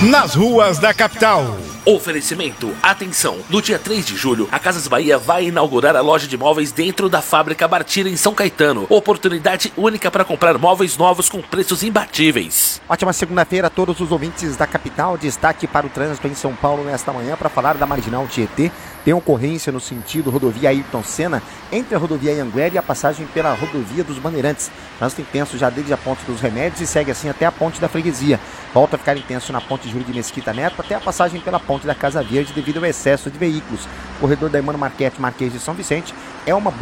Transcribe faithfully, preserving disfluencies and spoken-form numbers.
nas ruas da capital. Oferecimento, atenção, no dia três de julho, a Casas Bahia vai inaugurar a loja de móveis dentro da fábrica Bartira em São Caetano. Oportunidade única para comprar móveis novos com preços imbatíveis. Ótima segunda-feira a todos os ouvintes da capital. Destaque para o trânsito em São Paulo nesta manhã para falar da Marginal Tietê. Tem ocorrência no sentido rodovia Ayrton Senna, entre a rodovia Anhanguera e a passagem pela rodovia dos Bandeirantes. Trânsito intenso já desde a ponte dos Remédios e segue assim até a ponte da Freguesia. Volta a ficar intenso na ponte Júlio de Mesquita Neto até a passagem pela ponte da Casa Verde devido ao excesso de veículos. O corredor da Emmanuel Marquete Marquês de São Vicente é uma